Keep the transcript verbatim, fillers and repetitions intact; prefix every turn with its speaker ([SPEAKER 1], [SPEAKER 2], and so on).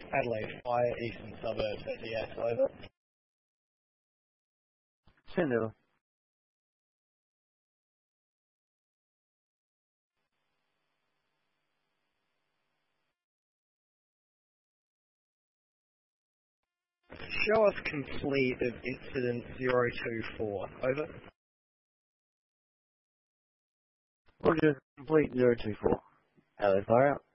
[SPEAKER 1] Adelaide Fire, Eastern Suburbs, S E S, over.
[SPEAKER 2] Send over.
[SPEAKER 1] Show us complete of incident zero two four, over.
[SPEAKER 2] Roger, complete zero two four. Adelaide Fire out.